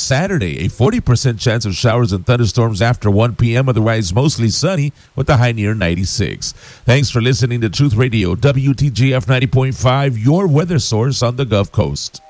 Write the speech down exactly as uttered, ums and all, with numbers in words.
Saturday, a forty percent chance of showers and thunderstorms after one p.m., otherwise mostly sunny with a high near ninety-six. Thanks for listening to Truth Radio, W T G F ninety point five, your weather source on the Gulf Coast.